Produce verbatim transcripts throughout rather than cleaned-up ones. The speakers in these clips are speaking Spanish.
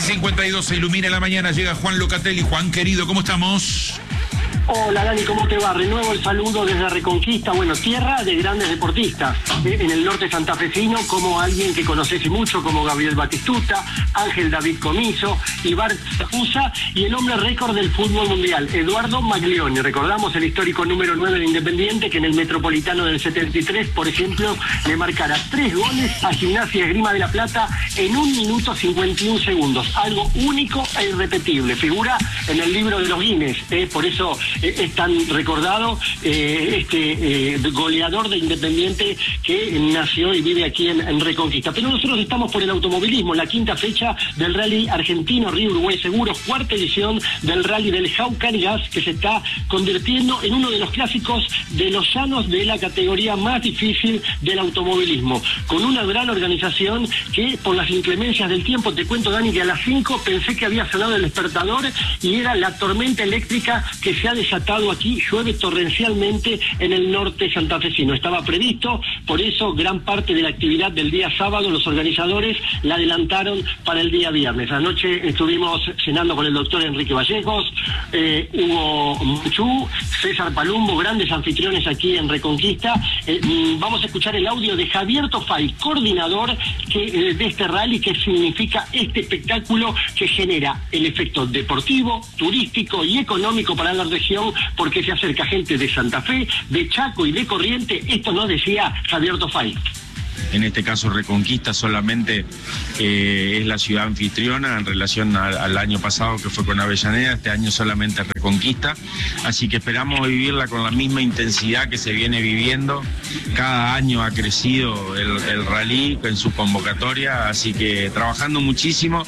y cincuenta y dos, se ilumina la mañana, llega Juan Locatelli. Juan, querido, ¿cómo estamos? Hola Dani, ¿cómo te va? Renuevo el saludo desde Reconquista, bueno, tierra de grandes deportistas, eh, en el norte santafesino, como alguien que conoces mucho, como Gabriel Batistuta, Ángel David Comiso, Ibar Usa y el hombre récord del fútbol mundial, Eduardo Maglioni. Recordamos el histórico número nueve de Independiente, que en el Metropolitano del setenta y tres, por ejemplo, le marcara tres goles a Gimnasia y Esgrima de la Plata en un minuto cincuenta y un segundos. Algo único e irrepetible. Figura en el libro de los Guinness, eh, por eso eh, es tan recordado eh, este eh, goleador de Independiente que nació y vive aquí en, en Reconquista. Pero nosotros estamos por el automovilismo, la quinta fecha del Rally Argentino Río Uruguay Seguros, cuarta edición del Rally del Jaucar Gas, que se está convirtiendo en uno de los clásicos de los llanos de la categoría más difícil del automovilismo, con una gran organización que, por las inclemencias del tiempo, te cuento, Dani, que a las cinco pensé que había sonado el despertador y era la tormenta eléctrica que se ha desatado aquí. Llueve torrencialmente en el norte santafesino. Estaba previsto, por eso gran parte de la actividad del día sábado los organizadores la adelantaron para el día viernes. Anoche estuvimos cenando con el doctor Enrique Vallejos, eh, Hugo Muchú, César Palumbo, grandes anfitriones aquí en Reconquista. Eh, vamos a escuchar el audio de Javier Tofay, coordinador que, eh, de este rally, que significa este espectáculo que genera el efecto deportivo, turístico y económico para la región, porque se acerca gente de Santa Fe, de Chaco y de Corrientes. Esto nos decía Javier Tofay. En este caso Reconquista solamente eh, es la ciudad anfitriona en relación a, al año pasado, que fue con Avellaneda. Este año solamente Reconquista, así que esperamos vivirla con la misma intensidad que se viene viviendo. Cada año ha crecido el, el rally en su convocatoria, así que trabajando muchísimo,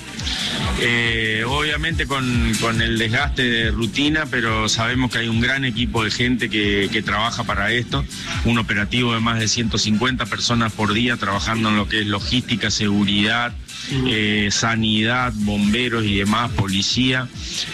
eh, obviamente con, con el desgaste de rutina, pero sabemos que hay un gran equipo de gente que, que trabaja para esto, un operativo de más de ciento cincuenta personas por día trabajando en lo que es logística, seguridad, eh, sanidad, bomberos y demás, policía.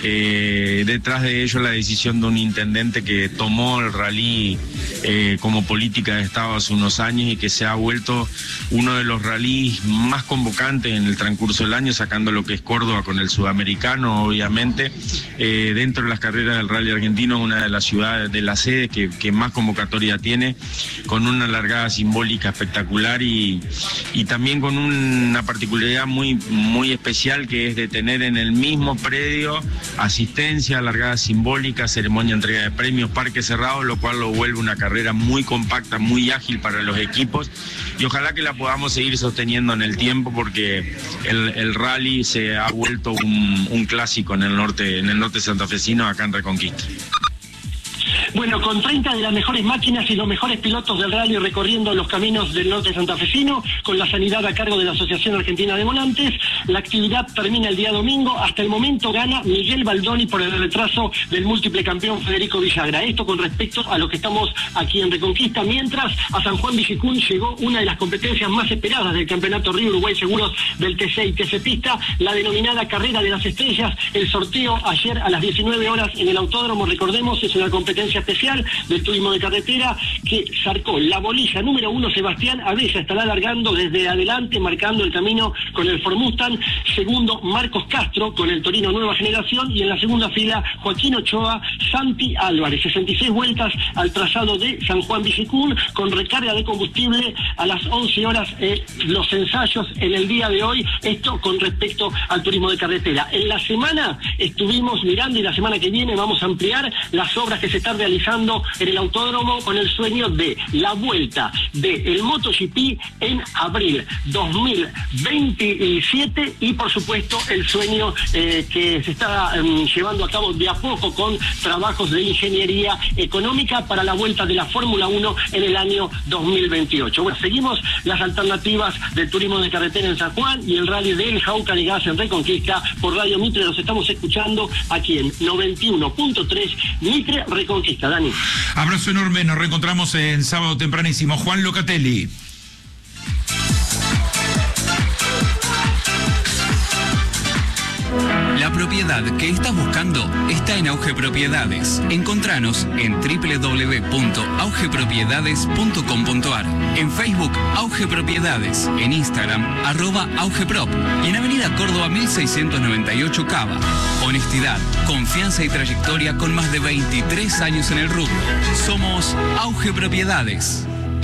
Eh, detrás de ello la decisión de un intendente que tomó el rally eh, como política de Estado hace unos años y que se ha vuelto uno de los rallies más convocantes en el transcurso del año, sacando lo que es Córdoba con el sudamericano, obviamente. Eh, dentro de las carreras del rally argentino, una de las ciudades, de las sedes que, que más convocatoria tiene, con una largada simbólica espectacular y, y también con una particularidad muy, muy especial, que es de tener en el mismo predio asistencia, largada simbólica, ceremonia, entrega de premios, parque cerrado, lo cual lo vuelve una carrera muy compacta, muy ágil para los equipos, y ojalá que la podamos seguir sosteniendo en el tiempo, porque el, el rally se ha vuelto un, un clásico en el norte, en el norte santafesino, acá en Reconquista. Bueno, con treinta de las mejores máquinas y los mejores pilotos del rally recorriendo los caminos del norte santafesino, con la sanidad a cargo de la Asociación Argentina de Volantes, la actividad termina el día domingo. Hasta el momento gana Miguel Baldoni por el retraso del múltiple campeón Federico Villagra. Esto con respecto a lo que estamos aquí en Reconquista, mientras a San Juan Villicún llegó una de las competencias más esperadas del Campeonato Río Uruguay Seguros del T C y T C Pista, la denominada Carrera de las Estrellas. El sorteo ayer a las diecinueve horas en el autódromo, recordemos, es una competencia especial del turismo de carretera que zarcó la bolilla número uno. Sebastián Abella estará largando desde adelante, marcando el camino con el Ford Mustang. Segundo, Marcos Castro con el Torino Nueva Generación, y en la segunda fila Joaquín Ochoa, Santi Álvarez. sesenta y seis vueltas al trazado de San Juan Villicún, con recarga de combustible a las once horas, eh, los ensayos en el día de hoy. Esto con respecto al turismo de carretera. En la semana estuvimos mirando, y la semana que viene vamos a ampliar las obras que se están realizando en el autódromo, con el sueño de la vuelta del MotoGP en abril dos mil veintisiete, y por supuesto el sueño eh, que se está eh, llevando a cabo de a poco con trabajos de ingeniería económica para la vuelta de la Fórmula uno en el año dos mil veintiocho. Bueno, seguimos las alternativas del turismo de carretera en San Juan y el rally del Jaucar Gas en Reconquista. Por Radio Mitre los estamos escuchando aquí en noventa y uno punto tres Mitre Reconquista. Dani. Abrazo enorme, nos reencontramos en sábado tempranísimo. Juan Locatelli. La La propiedad que estás buscando está en Auge Propiedades. Encontranos en doble u doble u doble u punto auge propiedades punto com punto ar, en Facebook Auge Propiedades, en Instagram arroba augeprop y en Avenida Córdoba mil seiscientos noventa y ocho Cava. Honestidad, confianza y trayectoria con más de veintitrés años en el rubro. Somos Auge Propiedades.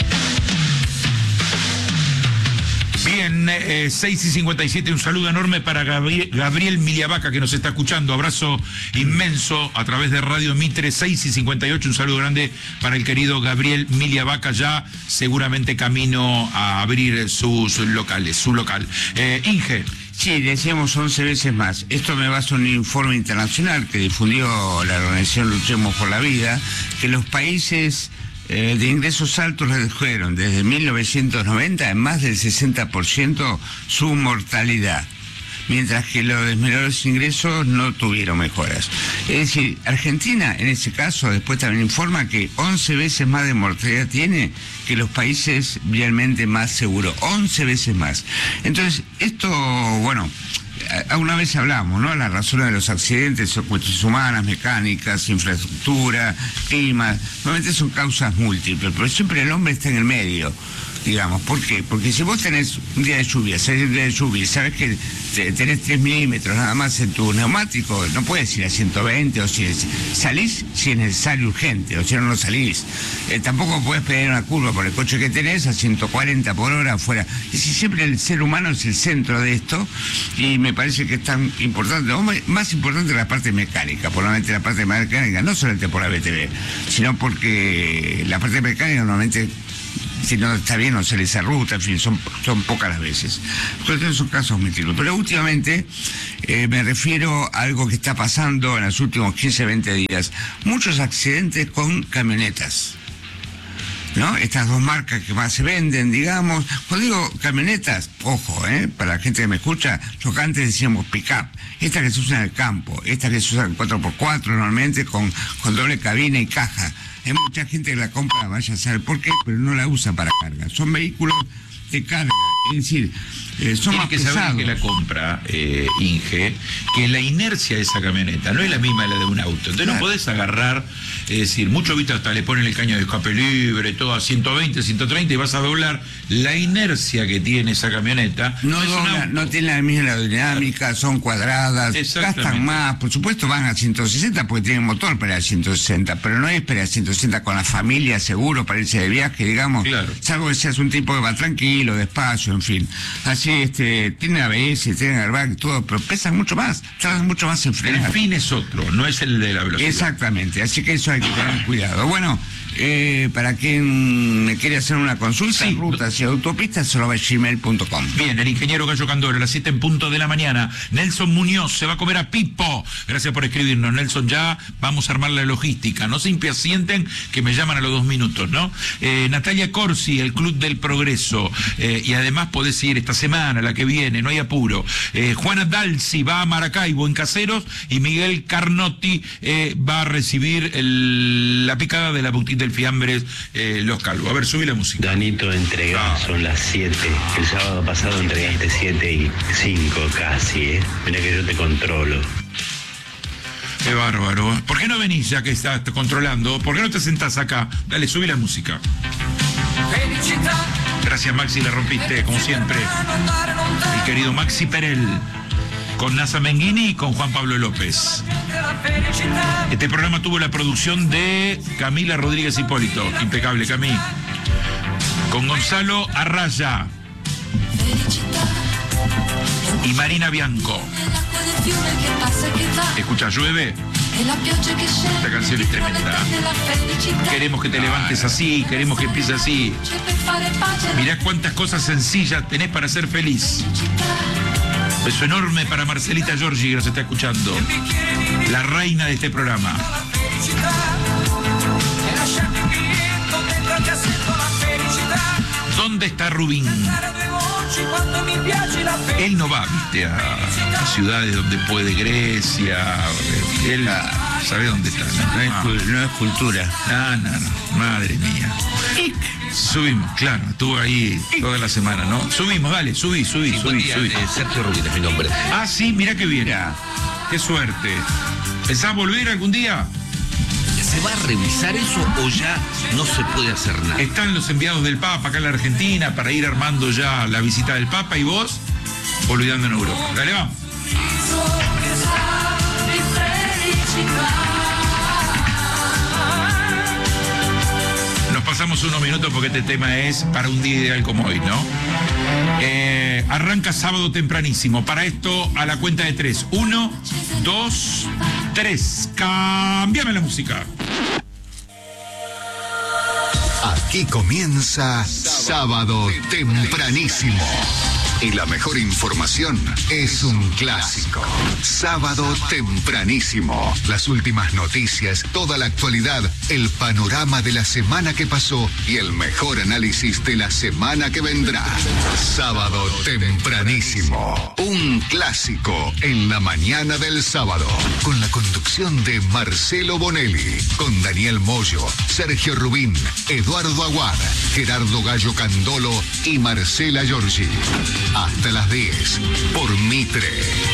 Bien, eh, seis y cincuenta y siete, un saludo enorme para Gabriel, Gabriel Miliavaca, que nos está escuchando. Abrazo inmenso a través de Radio Mitre. Seis y cincuenta y ocho, un saludo grande para el querido Gabriel Miliavaca, ya seguramente camino a abrir sus locales, su local. Eh, Inge. Sí, decíamos once veces más. Esto me basa en un informe internacional que difundió la organización Luchemos por la Vida, que los países Eh, de ingresos altos redujeron desde mil novecientos noventa en más del sesenta por ciento su mortalidad, mientras que los de menores ingresos no tuvieron mejoras. Es decir, Argentina, en ese caso, después también informa que once veces más de mortalidad tiene que los países realmente más seguros, once veces más. Entonces, esto, bueno, alguna vez hablamos, ¿no? Las razones de los accidentes son cuestiones humanas, mecánicas, infraestructura, clima. Normalmente son causas múltiples, pero siempre el hombre está en el medio, digamos. ¿Por qué? Porque si vos tenés un día de lluvia, salís un día de lluvia y sabés que tenés tres milímetros nada más en tu neumático, no puedes ir a ciento veinte, o si salís si es necesario urgente, o si no, no salís. Eh, tampoco podés pedir una curva por el coche que tenés a ciento cuarenta por hora afuera. Es decir, siempre el ser humano es el centro de esto, y me parece que es tan importante, o más importante la parte mecánica, por lo menos la parte mecánica, no solamente por la B T V, sino porque la parte mecánica normalmente, si no está bien, no sale esa ruta, en fin, son, son pocas las veces. Entonces son casos múltiples. Pero últimamente eh, me refiero a algo que está pasando en los últimos quince, veinte días. Muchos accidentes con camionetas, ¿no? Estas dos marcas que más se venden, digamos. Cuando digo camionetas, ojo, ¿eh? Para la gente que me escucha, lo que antes decíamos pick-up. Estas que se usan en el campo, estas que se usan cuatro por cuatro normalmente con, con doble cabina y caja. Hay mucha gente que la compra, vaya a saber por qué, pero no la usa para carga. Son vehículos de carga, es decir, eh, son Tiene más que pesados. saber que la compra, eh, Inge, que la inercia de esa camioneta no es la misma de la de un auto. Entonces claro, no podés agarrar, es decir, mucho visto hasta le ponen el caño de escape libre, todo a ciento veinte, ciento treinta y vas a doblar. La inercia que tiene esa camioneta no, no, es dobla, un auto. No tiene la misma aerodinámica, son cuadradas, gastan más. Por supuesto van a ciento sesenta porque tienen motor para ir a ciento sesenta, pero no es para ir a ciento sesenta con la familia seguro para irse de viaje, digamos. Claro. Salvo que seas un tipo que va tranquilo, despacio, en fin. Así, este, tiene A B S, tiene airbag, todo, pero pesan mucho más, tardan mucho más en frenar. El fin es otro, no es el de la velocidad. Exactamente, así que eso hay que tener cuidado. Bueno, eh, para quien me quiere hacer una consulta, sí, rutas y autopistas, arroba gmail punto com. Bien, el ingeniero Gallo Candora, a las siete en punto de la mañana. Nelson Muñoz se va a comer a Pipo. Gracias por escribirnos, Nelson. Ya vamos a armar la logística. No se impacienten que me llaman a los dos minutos, ¿no? Eh, Natalia Corsi, el Club del Progreso. Eh, y además podés ir esta semana, la que viene, no hay apuro. Eh, Juana Dalci va a Maracaibo en Caseros y Miguel Carnotti eh, va a recibir el, la picada de la boutique del Fiambres eh, Los Calvos. A ver, subí la música. Danito, entrega, ah. son las siete. El sábado pasado entregaste siete y cinco casi, ¿eh? Mira que yo te controlo. Qué bárbaro. ¿Por qué no venís ya que estás controlando? ¿Por qué no te sentás acá? Dale, subí la música. Gracias, Maxi, la rompiste, como siempre. El querido Maxi Perel, con Nasa Menghini y con Juan Pablo López. Este programa tuvo la producción de Camila Rodríguez Hipólito. Impecable, Camí. Con Gonzalo Arraya y Marina Bianco. Escucha, llueve. Esta canción es tremenda. Queremos que te levantes así, queremos que empieces así. Mirá cuántas cosas sencillas tenés para ser feliz. Beso enorme para Marcelita Giorgi, que nos está escuchando. La reina de este programa. ¿Dónde está Rubín? Él no va, viste, a, a ciudades donde puede, Grecia. Él sabe dónde está. No, no, es, no es cultura. No, no, no. Madre mía. Subimos, claro, estuvo ahí toda la semana, ¿no? Subimos, dale, subí, subí, sí, subí, día, subí. Eh, Sergio Rubín es mi nombre. Ah, sí, mirá que bien. Mirá. qué suerte. ¿Pensás volver algún día? ¿Se va a revisar eso o ya no se puede hacer nada? Están los enviados del Papa acá en la Argentina para ir armando ya la visita del Papa y vos olvidando en Europa. Dale, vamos. Nos pasamos unos minutos porque este tema es para un día ideal como hoy, ¿no? Eh, arranca sábado tempranísimo. Para esto, a la cuenta de tres. Uno, dos, tres. Cámbiame la música. Aquí comienza Sábado Tempranísimo. Y la mejor información es un clásico. Sábado Tempranísimo. Las últimas noticias, toda la actualidad, el panorama de la semana que pasó y el mejor análisis de la semana que vendrá. Sábado Tempranísimo. Un clásico en la mañana del sábado. Con la conducción de Marcelo Bonelli. Con Daniel Moyo, Sergio Rubín, Eduardo Aguad, Gerardo Gallo Candolo y Marcela Giorgi. Hasta las diez por Mitre.